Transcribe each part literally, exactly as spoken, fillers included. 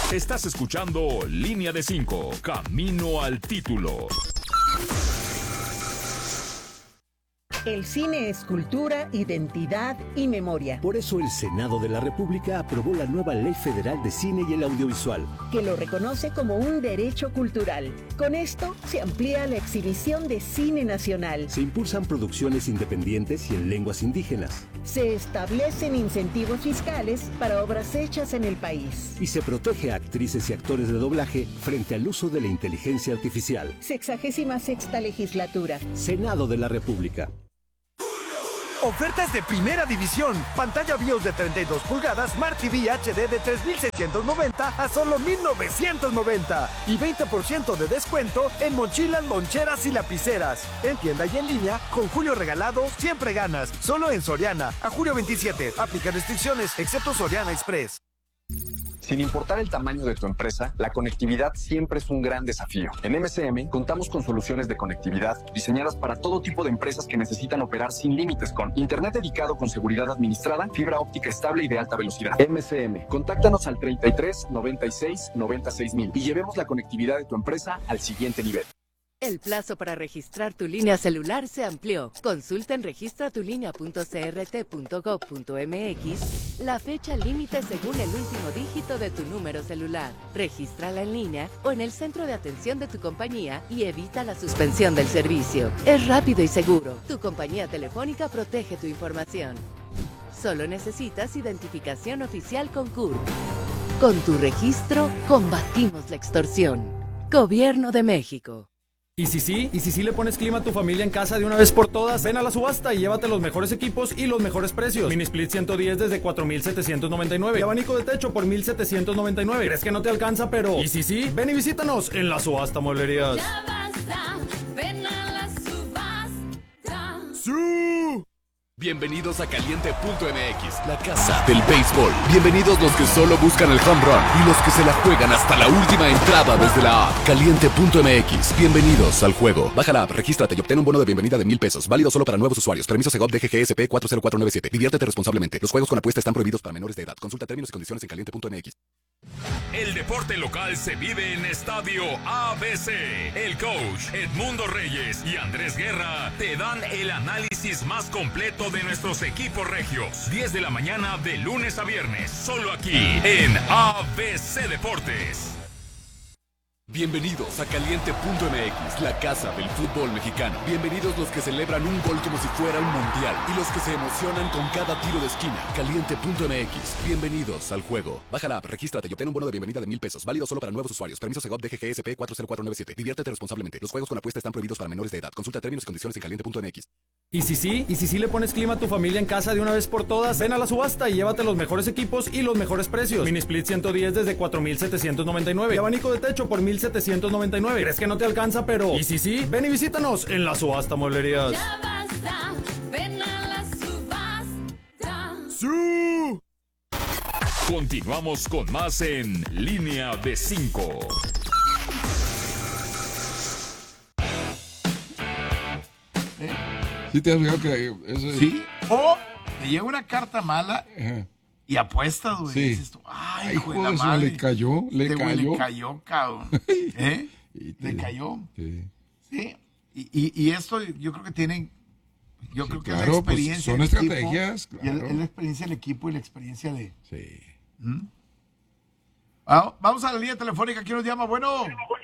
Estás escuchando Línea de cinco, Camino al Título. El cine es cultura, identidad y memoria. Por eso el Senado de la República aprobó la nueva Ley Federal de Cine y el Audiovisual, que lo reconoce como un derecho cultural. Con esto se amplía la exhibición de cine nacional. Se impulsan producciones independientes y en lenguas indígenas. Se establecen incentivos fiscales para obras hechas en el país. Y se protege a actrices y actores de doblaje frente al uso de la inteligencia artificial. Sexagésima sexta legislatura. Senado de la República. Ofertas de primera división. Pantalla BIOS de treinta y dos pulgadas, Smart T V H D de tres mil seiscientos noventa a solo mil novecientos noventa. Y veinte por ciento de descuento en mochilas, loncheras y lapiceras. En tienda y en línea, con Julio Regalado, siempre ganas. Solo en Soriana. A julio veintisiete. Aplica restricciones, excepto Soriana Express. Sin importar el tamaño de tu empresa, la conectividad siempre es un gran desafío. En M C M contamos con soluciones de conectividad diseñadas para todo tipo de empresas que necesitan operar sin límites con internet dedicado con seguridad administrada, fibra óptica estable y de alta velocidad. M C M, contáctanos al treinta y tres, noventa y seis, noventa y seis mil y llevemos la conectividad de tu empresa al siguiente nivel. El plazo para registrar tu línea celular se amplió. Consulta en registra tu línea punto c r t punto gov punto m x la fecha límite según el último dígito de tu número celular. Regístrala en línea o en el centro de atención de tu compañía y evita la suspensión del servicio. Es rápido y seguro. Tu compañía telefónica protege tu información. Solo necesitas identificación oficial con C U R P. Con tu registro, combatimos la extorsión. Gobierno de México. Y si sí, y si sí le pones clima a tu familia en casa de una vez por todas, ven a la subasta y llévate los mejores equipos y los mejores precios. Mini Split ciento diez desde cuatro mil setecientos noventa y nueve y abanico de techo por mil setecientos noventa y nueve. ¿Crees que no te alcanza? Pero y si sí, ven y visítanos en la subasta Mueblerías. Ya basta, ven a la subasta. ¡Sí! Bienvenidos a Caliente punto m x, la casa del béisbol. Bienvenidos los que solo buscan el home run y los que se la juegan hasta la última entrada desde la app. Caliente punto m x, bienvenidos al juego. Baja la app, regístrate y obtén un bono de bienvenida de mil pesos. Válido solo para nuevos usuarios. Permiso Segov D G G S P cuatro cero cuatro nueve siete. Diviértete responsablemente. Los juegos con apuesta están prohibidos para menores de edad. Consulta términos y condiciones en caliente punto m x. El deporte local se vive en Estadio A B C. El coach Edmundo Reyes y Andrés Guerra te dan el análisis más completo de nuestros equipos regios. diez de la mañana de lunes a viernes, solo aquí en A B C Deportes. Bienvenidos a Caliente punto m x, la casa del fútbol mexicano. Bienvenidos los que celebran un gol como si fuera un mundial y los que se emocionan con cada tiro de esquina. Caliente punto m x, bienvenidos al juego. Baja la app, regístrate y obtén un bono de bienvenida de mil pesos. Válido solo para nuevos usuarios. Permiso Segov D G G S P cuatro cero cuatro nueve siete. Diviértete responsablemente. Los juegos con apuesta están prohibidos para menores de edad. Consulta términos y condiciones en caliente punto m x. Y si sí, y si sí le pones clima a tu familia en casa de una vez por todas, ven a la subasta y llévate los mejores equipos y los mejores precios. Mini Split ciento diez desde cuatro mil setecientos noventa y nueve y abanico de techo por mil setecientos noventa y nueve. ¿Crees que no te alcanza? Pero y si sí, ven y visítanos en la subasta Mueblerías. Ya basta, ven a la subasta. ¡Sí! Continuamos con más en Línea de cinco. ¿Sí te has fijado que eso es... Sí, o te llega una carta mala Ajá. y apuestas, güey. Sí. Y dices tú, ay, Ay, hijo de hijo la de su, madre. le cayó, le Este güey cayó. Le cayó, cabrón. ¿Eh? Y te- Le cayó. Sí. Sí. Y, y, y esto yo creo que tienen, yo Sí, creo que claro, es la pues, experiencia son del equipo, estrategias, y es, claro. es la experiencia del equipo y la experiencia de... Sí. ¿Mm? Ah, vamos a la línea telefónica. ¿Quién nos llama? Bueno.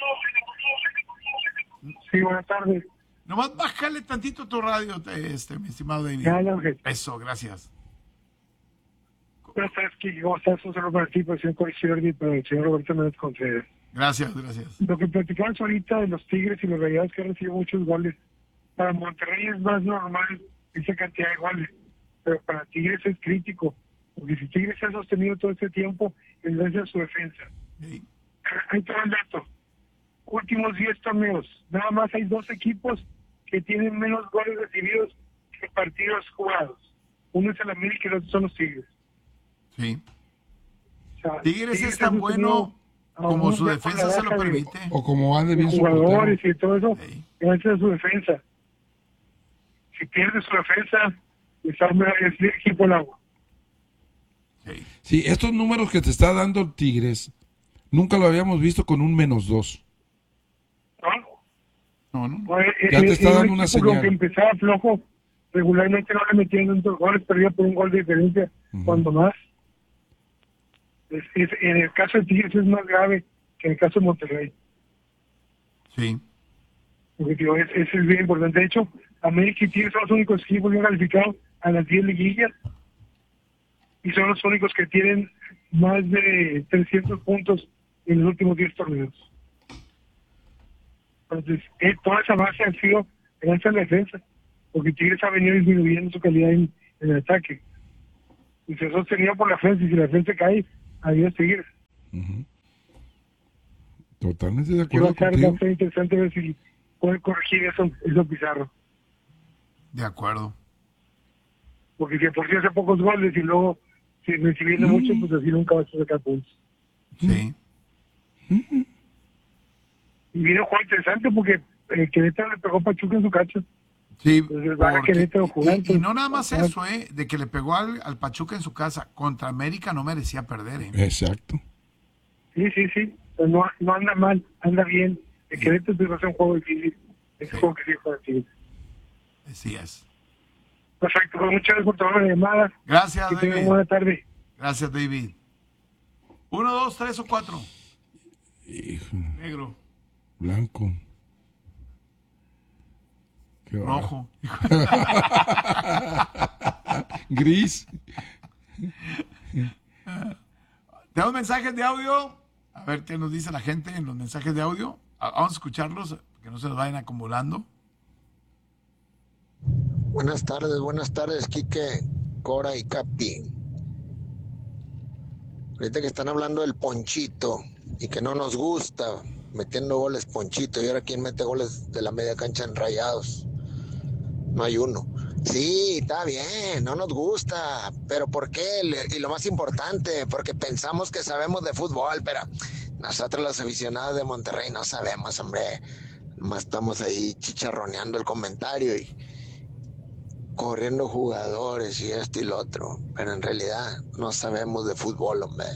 Sí, buenas tardes. Nomás bájale tantito tu radio, este, mi estimado David. Ya, ya, Ángel. Eso, gracias. Buenas tardes, Kiki. ¿Cómo estás? Un saludo para ti, para el señor Corregidor y para el señor Roberto Méndez Contreras. Gracias, gracias. Lo que platicamos ahorita de los Tigres y los Rayados que han recibido muchos goles, para Monterrey es más normal esa cantidad de goles, pero para Tigres es crítico, porque si Tigres se ha sostenido todo este tiempo, es gracias a su defensa. Sí. Ahí está el dato. Últimos diez torneos, nada más hay dos equipos que tienen menos goles recibidos que partidos jugados. Uno es el América y el otro son los Tigres. Sí. O sea, Tigres es ha tan sostenido bueno como aún su ya defensa con la se lo baja de- permite. O como ande bien de su jugadores portero. y todo eso, Sí. gracias a su defensa. Si pierde su defensa, está es el equipo al agua. Sí. Sí, estos números que te está dando Tigres Nunca lo habíamos visto con un menos dos. No, no. No, Ya te está eh, dando un una equipo que señal. aunque empezaba flojo, regularmente no le metían tantos goles, perdía por un gol de diferencia, Ujú. cuando más. Es, es- en el caso de Tigres es más grave que en el caso de Monterrey. Sí. Porque digo, es, eso es bien importante. De hecho, América y Tigres son los únicos equipos que han calificado a las diez liguillas y son los únicos que tienen más de trescientos puntos en los últimos diez torneos. Entonces, eh, toda esa base ha sido gracias a la defensa, porque Tigres ha venido disminuyendo su calidad en, en el ataque. Y se ha sostenido por la defensa, y si la defensa cae, adiós Tigres. Ujú. Totalmente de Sí, va a acuerdo estar contigo. bastante interesante ver si puede corregir eso, eso Pizarro. De acuerdo. Porque si por sí hace pocos goles y luego si recibiendo mucho, pues así nunca va a sacar puntos. Sí. Y viene un juego interesante porque eh, Querétaro le pegó a Pachuca en su cacho. Sí, Entonces va a porque- Querétaro y, jugando. y no nada más eso, ¿eh? De que le pegó al, al Pachuca en su casa. Contra América no merecía perder, ¿eh? Exacto. Sí, sí, sí. Pues no, no anda mal, anda bien. El Querétaro pues, va a ser un juego difícil. Es un juego que sí juega Tigres. Así es. Perfecto, pues muchas gracias por tomar la llamada. Gracias, Que tengan David. buena tarde. Gracias, David. Uno, dos, tres o cuatro. Hijo, Negro. blanco. Qué bárbaro. Rojo. Gris. Tenemos mensajes de audio. A ver qué nos dice la gente en los mensajes de audio. A- Vamos a escucharlos, que no se los vayan acumulando. Buenas tardes, buenas tardes, Quique, Cora y Capi. Ahorita que están hablando del Ponchito y que no nos gusta metiendo goles Ponchito, y ahora quién mete goles de la media cancha en Rayados. No hay uno. Sí, está bien, no nos gusta, pero ¿por qué? Y lo más importante, porque pensamos que sabemos de fútbol, pero nosotros los aficionados de Monterrey no sabemos, hombre. Nomás estamos ahí chicharroneando el comentario y corriendo jugadores y esto y lo otro, pero en realidad no sabemos de fútbol, hombre.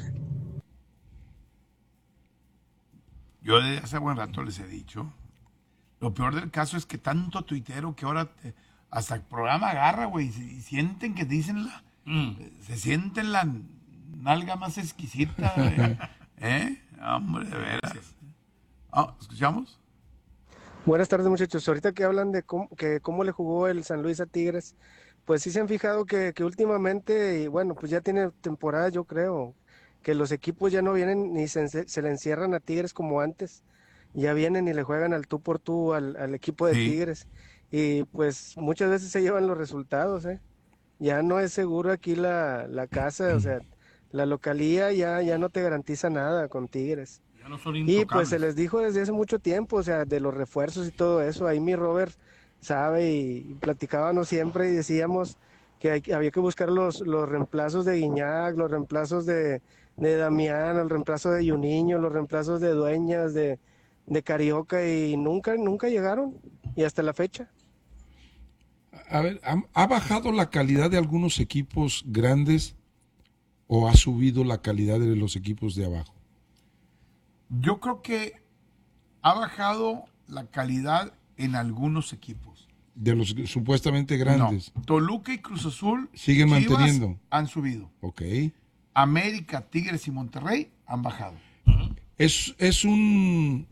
Yo desde hace buen rato les he dicho. Lo peor del caso es que tanto tuitero que ahora te- hasta el programa agarra, güey, y, y sienten que dicen la... Se sienten la nalga más exquisita, güey. ¿Eh? Hombre, de veras. Ah, ¿escuchamos? Buenas tardes, muchachos. Ahorita que hablan de cómo, que cómo le jugó el San Luis a Tigres, pues sí se han fijado que, que últimamente, y bueno, pues ya tiene temporada, yo creo, que los equipos ya no vienen ni se, se le encierran a Tigres como antes, ya vienen y le juegan al tú por tú al, al equipo de Sí. Tigres, y pues muchas veces se llevan los resultados, ¿eh? Ya no es seguro aquí la, la casa, o sea, la localía ya, ya no te garantiza nada con Tigres. Ya no son Y intocables. pues se les dijo desde hace mucho tiempo, o sea, de los refuerzos y todo eso. Ahí mi Robert sabe y, y platicábamos siempre y decíamos que hay- había que buscar los, los reemplazos de Guiñac, los reemplazos de, de Damián, el reemplazo de Juninho, los reemplazos de Dueñas, de, de Carioca y nunca, nunca llegaron y hasta la fecha. A ver, ¿ha, ha bajado la calidad de algunos equipos grandes o ha subido la calidad de los equipos de abajo? Yo creo que ha bajado la calidad en algunos equipos. De los supuestamente grandes. No, Toluca y Cruz Azul Siguen Chivas manteniendo. han subido. Ok. América, Tigres y Monterrey han bajado. Es, es un...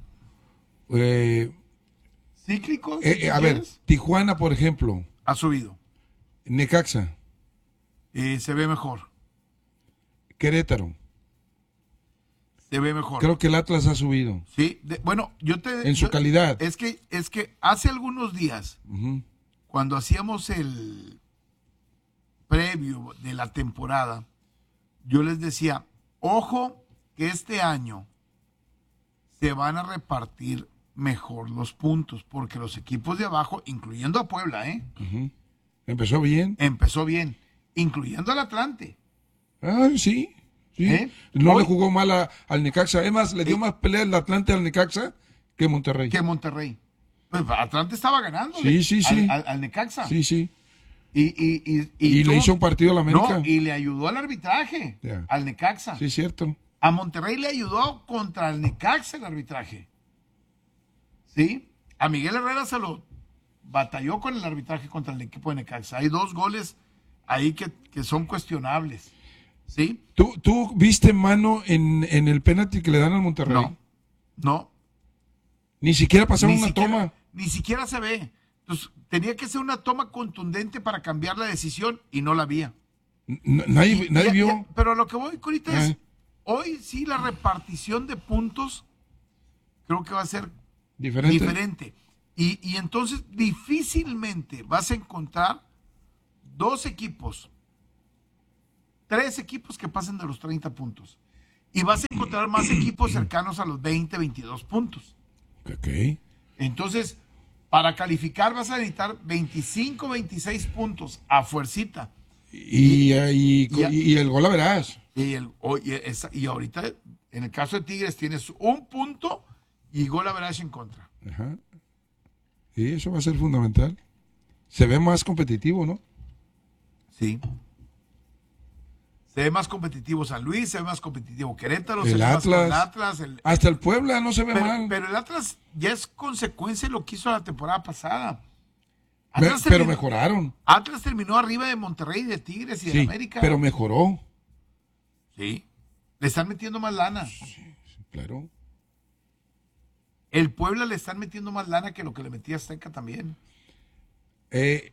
eh, ¿Cíclico? eh, si a ver, quieres? Tijuana, por ejemplo. Ha subido. Necaxa. Eh, se ve mejor. Querétaro. Se ve mejor. Creo que el Atlas ha subido. Sí, de- bueno, yo te... En su yo- calidad. Es que, es que hace algunos días, Ujú. cuando hacíamos el previo de la temporada, yo les decía, ojo que este año se van a repartir mejor los puntos, porque los equipos de abajo, incluyendo a Puebla, ¿eh? Ujú. Empezó bien. Empezó bien, incluyendo al Atlante. Ah, sí. sí. ¿Eh? No Hoy- le jugó mal a- al Necaxa. Además, le dio más pelea el Atlante al Necaxa que Monterrey. Que Monterrey. Pues Atlante estaba ganando. Sí, sí, sí. Al, al- al Necaxa. Sí, sí. Y, y, y, Y le tuvo- hizo un partido a la América. No, y le ayudó al arbitraje, Ya. al Necaxa. Sí, cierto. A Monterrey le ayudó contra el Necaxa el arbitraje. ¿Sí? A Miguel Herrera se lo batalló con el arbitraje contra el equipo de Necaxa. Hay dos goles ahí que, que son cuestionables. ¿Sí? ¿Tú, tú viste mano en, en el penalti que le dan al Monterrey? No. No. Ni siquiera pasaron Ni una siquiera- toma. Ni siquiera se ve. Entonces, tenía que ser una toma contundente para cambiar la decisión y no la había. N- Nadie, Y- nadie ya- vio. ya- pero lo que voy ahorita es, Eh. hoy sí la repartición de puntos creo que va a ser Diferente. diferente. Y, y entonces difícilmente vas a encontrar dos equipos, tres equipos que pasen de los treinta puntos. Y vas a encontrar más equipos cercanos a los veinte, veintidós puntos. Ok. Entonces, para calificar vas a necesitar veinticinco, veintiséis puntos a fuercita. Y, y, y- y- y el gol la verás. Y, el, o- y, esa- y ahorita, en el caso de Tigres, tienes un punto y gol average en contra. Ajá. Y eso va a ser fundamental. Se ve más competitivo, ¿no? Sí. Se ve más competitivo San Luis, se ve más competitivo Querétaro, se El ve más con Atlas. el Atlas. el- Hasta el Puebla no se ve pero, mal. pero el Atlas ya es consecuencia de lo que hizo la temporada pasada. Me- Atlas pero terminó- mejoraron. Atlas terminó arriba de Monterrey, de Tigres y de Sí, América. pero mejoró. Sí. Le están metiendo más lana. Claro. El Puebla le están metiendo más lana que lo que le metía Azteca también. Eh,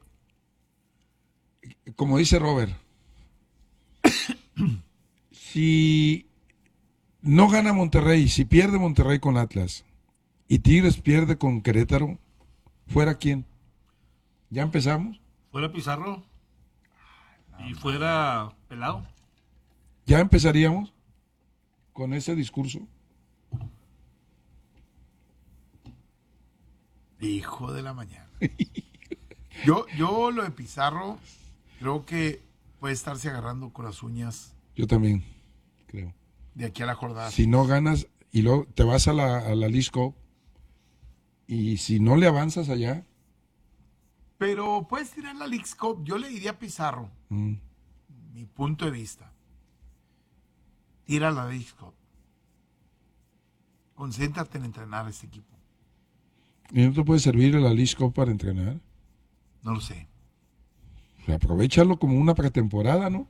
como dice Robert, si no gana Monterrey, si pierde Monterrey con Atlas y Tigres pierde con Querétaro, ¿fuera quién? ¿Ya empezamos? Fuera Pizarro y fuera Pelado. ¿Ya empezaríamos con ese discurso? Hijo de la mañana. Yo, yo lo de Pizarro creo que puede estarse agarrando con las uñas Yo también, creo. de aquí a la jornada. Si no ganas y luego te vas a la, a la Leagues Cup y si no le avanzas allá, Pero puedes tirar la Leagues Cup. Yo le diría a Pizarro, mm, mi punto de vista. Tira la Leagues Cup. Concéntrate en entrenar a este equipo. ¿y no te puede servir la Leagues Cup para entrenar? No lo sé. Aprovechalo como una pretemporada, ¿no?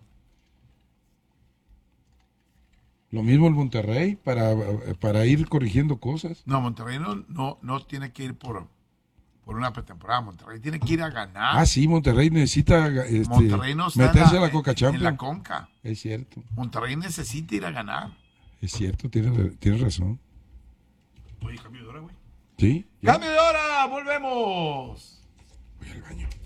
Lo mismo el Monterrey para, para ir corrigiendo cosas. No, Monterrey no, no, no tiene que ir por, por una pretemporada. Monterrey tiene que ir a ganar. Ah, sí, Monterrey necesita este, Monterrey no está meterse en la, a la Coca en- Champions. en la Conca. Es cierto, Monterrey necesita ir a ganar. es cierto, tienes, tienes razón. Oye, cambio de hora, güey. Sí, ya. ¡Cambio de hora! ¡Volvemos! Voy al baño.